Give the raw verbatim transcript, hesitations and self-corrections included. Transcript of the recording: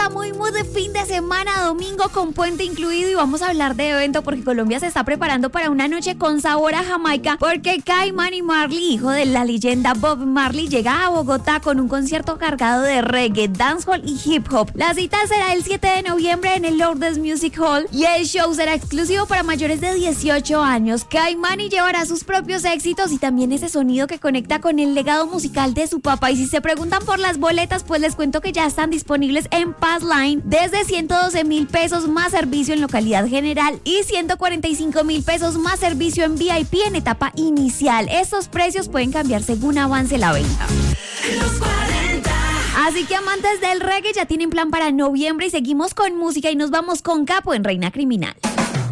está muy muy de fin de semana, domingo con puente incluido, y vamos a hablar de evento porque Colombia se está preparando para una noche con sabor a Jamaica, porque Ky-Mani Marley, hijo de la leyenda Bob Marley, llega a Bogotá con un concierto cargado de reggae, dancehall y hip hop. La cita será el siete de noviembre en el Lourdes Music Hall y el show será exclusivo para mayores de dieciocho años. Ky-Mani llevará sus propios éxitos y también ese sonido que conecta con el legado musical de su papá. Y si se preguntan por las boletas, pues les cuento que ya están disponibles en Passline desde ciento doce mil pesos más servicio en localidad general y ciento cuarenta y cinco mil pesos más servicio en V I P en etapa inicial. Estos precios pueden cambiar según avance la venta. Los cuarenta. Así que amantes del reggae ya tienen plan para noviembre, y seguimos con música y nos vamos con Capo en Reina Criminal.